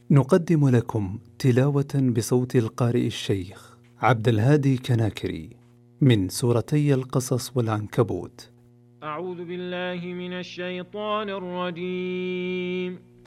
نقدم لكم تلاوة بصوت القارئ الشيخ عبد الهادي كناكري من سورتي القصص والعنكبوت. أعوذ بالله من الشيطان الرجيم.